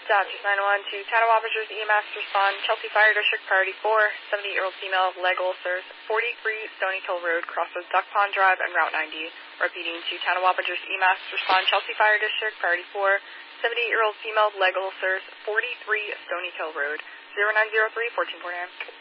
Dodgers 911 to Tonawabashers EMS respond. Chelsea Fire District Priority 4, 78-year-old female, leg ulcers, 43 Stony Hill Road, crosses Duck Pond Drive and Route 90. Repeating to Tonawabashers EMS respond. Chelsea Fire District Priority 4, 78-year-old female, leg ulcers, 43 Stony Hill Road, 0903-1449.